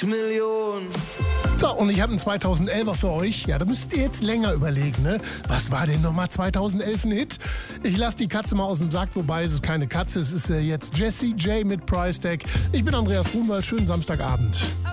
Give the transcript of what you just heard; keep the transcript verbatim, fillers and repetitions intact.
zwanzig Millionen. So, und ich habe einen zweitausendelfer für euch. Ja, da müsst ihr jetzt länger überlegen, ne? Was war denn nochmal zweitausendelf ein Hit? Ich lasse die Katze mal aus dem Sack, wobei es ist keine Katze, es ist äh, jetzt Jessie J mit Price Tag. Ich bin Andreas Grunwald, schönen Samstagabend.